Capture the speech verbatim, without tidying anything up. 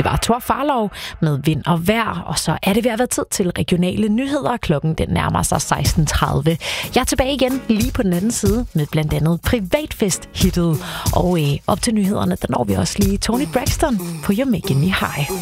Det var Thor Farlov med Vind og Vejr, og så er det ved at være tid til regionale nyheder. Klokken den nærmer sig seksten tredive. Jeg er tilbage igen lige på den anden side med blandt andet Privatfest-hittet. Og øh, op til nyhederne, der når vi også lige Toni Braxton på You're Making Me High.